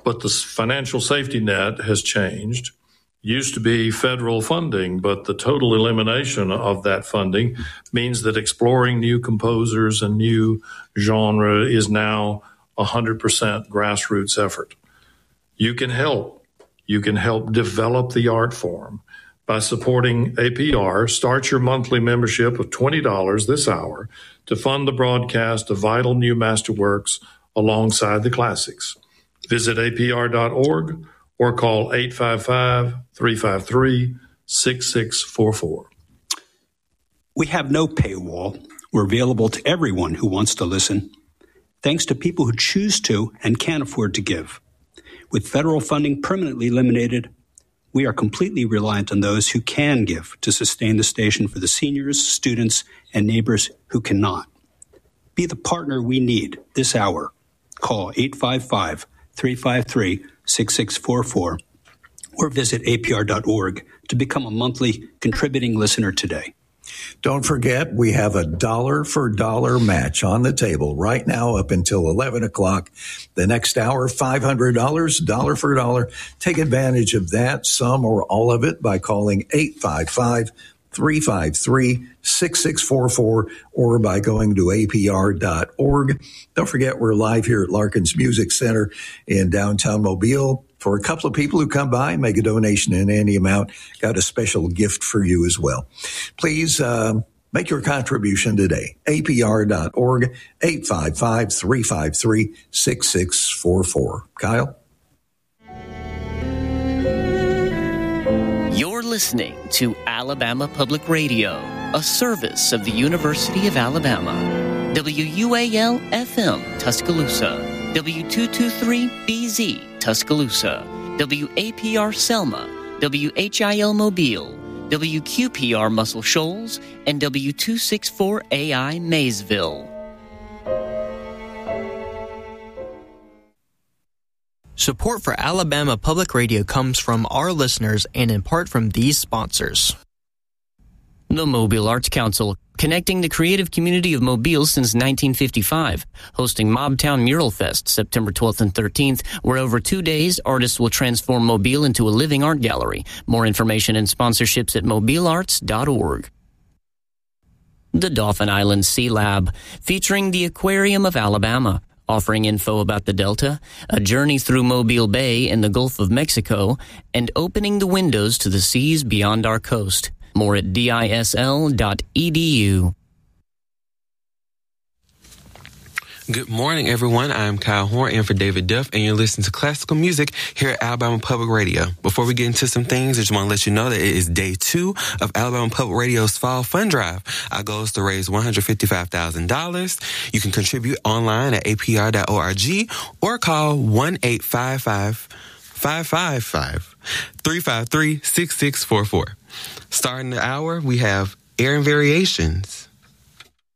But the financial safety net has changed. Used to be federal funding, but the total elimination of that funding means that exploring new composers and new genre is now 100% grassroots effort. You can help. You can help develop the art form by supporting APR. Start your monthly membership of $20 this hour to fund the broadcast of vital new masterworks alongside the classics. Visit apr.org or call 855-353-6644. We have no paywall. We're available to everyone who wants to listen, thanks to people who choose to and can't afford to give. With federal funding permanently eliminated, we are completely reliant on those who can give to sustain the station for the seniors, students, and neighbors who cannot. Be the partner we need this hour. Call 855-353-6644 or visit apr.org to become a monthly contributing listener today. Don't forget, we have a dollar for dollar match on the table right now up until 11 o'clock. The next hour, $500, dollar for dollar. Take advantage of that, some or all of it, by calling 855-353-6644 or by going to apr.org. Don't forget, we're live here at Larkins Music Center in downtown Mobile. For a couple of people who come by, make a donation in any amount. Got a special gift for you as well. Please make your contribution today. APR.org, 855-353-6644. Kyle? You're listening to Alabama Public Radio, a service of the University of Alabama. WUAL-FM, Tuscaloosa. W223BZ, Tuscaloosa, WAPR Selma, WHIL Mobile, WQPR Muscle Shoals, and W264AI Maysville. Support for Alabama Public Radio comes from our listeners and in part from these sponsors. The Mobile Arts Council, connecting the creative community of Mobile since 1955, hosting Mobtown Mural Fest September 12th and 13th, where over 2 days, artists will transform Mobile into a living art gallery. More information and sponsorships at mobilearts.org. The Dauphin Island Sea Lab, featuring the Aquarium of Alabama, offering info about the Delta, a journey through Mobile Bay and the Gulf of Mexico, and opening the windows to the seas beyond our coast. More at disl.edu. Good morning, everyone. I'm Kyle Horn in for David Duff, and you're listening to classical music here at Alabama Public Radio. Before we get into some things, I just want to let you know that it is day 2 of Alabama Public Radio's Fall Fund Drive. Our goal is to raise $155,000. You can contribute online at apr.org or call 1-855-555-353-6644. Starting the hour, we have Aaron Variations.